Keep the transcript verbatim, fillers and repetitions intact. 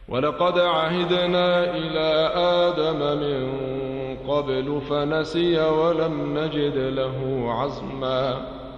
ولقد عهدنا إلى آدم من قبل فنسي ولم نجد له عزما